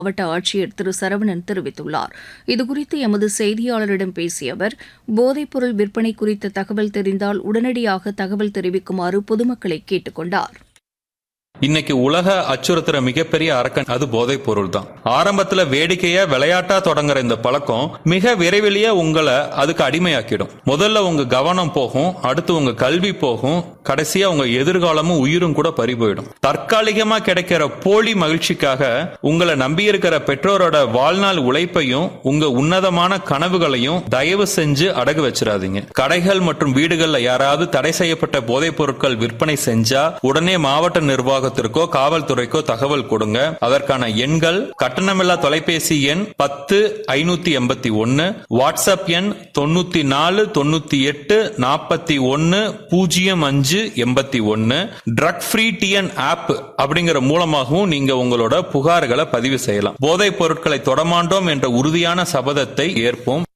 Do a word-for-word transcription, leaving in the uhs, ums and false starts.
மாவட்ட ஆட்சியர் திரு சரவணன் தெரிவித்துள்ளார். இதுகுறித்து எமது செய்தியாளரிடம் பேசிய அவர், போதைப்பொருள் விற்பனை குறித்த தகவல் தெரிந்தால் உடனடியாக தகவல் தெரிவிக்குமாறு பொதுமக்களை கேட்டுக் கொண்டார். இன்னைக்கு உலக அச்சுறுத்துற மிகப்பெரிய அரக்கன் அது போதைப் பொருள் தான். ஆரம்பத்துல வேடிக்கையா விளையாட்டா தொடங்குற இந்த பழக்கம் மிக விரைவிலேயே உங்களை அதுக்கு அடிமையாக்கிடும். முதல்ல உங்க கவனம் போகும், அடுத்து உங்க கல்வி போகும், கடைசியா உங்க எதிர்காலமும் உயிரும் கூட பறி போயிடும். தற்காலிகமா கிடைக்கிற போலி மகிழ்ச்சிக்காக உங்களை நம்பியிருக்கிற பெற்றோரோட வாழ்நாள் உழைப்பையும் உங்க உன்னதமான கனவுகளையும் தயவு செஞ்சு அடகு வச்சிடாதீங்க. கடைகள் மற்றும் வீடுகள்ல யாராவது தடை செய்யப்பட்ட போதைப் பொருட்கள் விற்பனை செஞ்சா உடனே மாவட்ட நிர்வாகம் காவல்துறைக்கோ தகவல் கொடுங்க. அதற்கான எண்கள் கட்டணமில்லா தொலைபேசி எண் பத்து ஐநூத்தி எண்பத்தி ஒன்னு, வாட்ஸ்அப் எண் தொண்ணூத்தி நாலு தொண்ணூத்தி எட்டு நாற்பத்தி ஒன்னு பூஜ்ஜியம் அஞ்சு எண்பத்தி ஒன்னு, ட்ரக் ஃப்ரீ டிஎன் ஆப் அப்படிங்கிற மூலமாகவும் நீங்க உங்களோட புகார்களை பதிவு செய்யலாம். போதைப் பொருட்களை தொடமாண்டோம் என்ற உறுதியான சபதத்தை ஏற்போம்.